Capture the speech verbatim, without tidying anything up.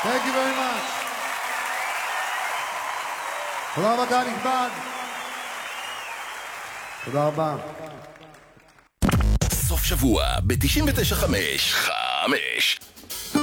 Thank you very much. תודה רבה קהל נכבד. תודה רבה. סוף שבוע ב-תשעים ותשע חמש חמש